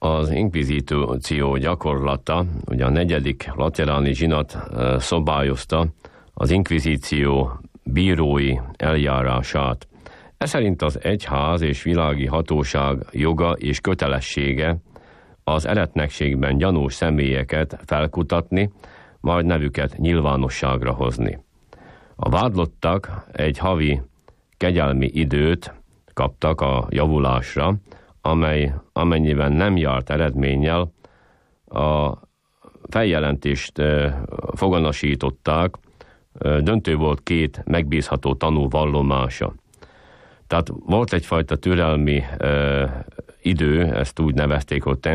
Az inkvizíció gyakorlata, ugye a 4. lateráni zsinat szabályozta az inkvizíció bírói eljárását. Ez szerint az egyház és világi hatóság joga és kötelessége az eretnekségben gyanús személyeket felkutatni, majd nevüket nyilvánosságra hozni. A vádlottak egy havi kegyelmi időt kaptak a javulásra, amennyiben nem járt eredménnyel, a feljelentést foganasították, döntő volt 2 megbízható tanú vallomása. Tehát volt egyfajta türelmi idő, ezt úgy nevezték, hogy